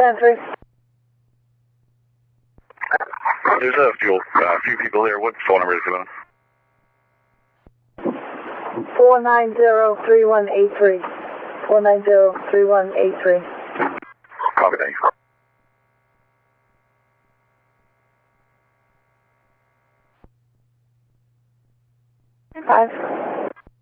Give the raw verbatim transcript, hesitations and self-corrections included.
ten three. There's a few, uh, few people here. What phone number is it on? four nine zero three one eight three. four nine zero three one eight three. Copy, thanks. Five.